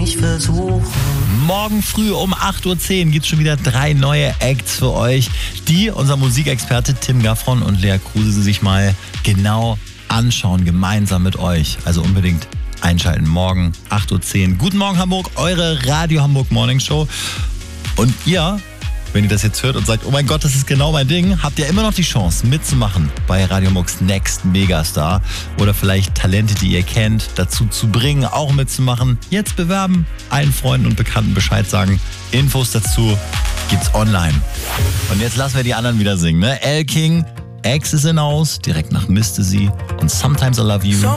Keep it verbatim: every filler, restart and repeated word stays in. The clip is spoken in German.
nicht versuchen. Morgen früh um acht Uhr zehn gibt es schon wieder drei neue Acts für euch, die unser Musikexperte Tim Gaffron und Lea Kruse sich mal genau anschauen, gemeinsam mit euch. Also unbedingt einschalten. Morgen acht Uhr zehn. Guten Morgen Hamburg, eure Radio Hamburg Morning Show. Und ihr, wenn ihr das jetzt hört und sagt, oh mein Gott, das ist genau mein Ding, habt ihr immer noch die Chance mitzumachen bei Radio Hamburgs Next Megastar oder vielleicht Talente, die ihr kennt, dazu zu bringen, auch mitzumachen. Jetzt bewerben, allen Freunden und Bekannten Bescheid sagen. Infos dazu gibt's online. Und jetzt lassen wir die anderen wieder singen, ne? Elle King, Ex is in Haus, direkt nach Misste sie und Sometimes I Love You.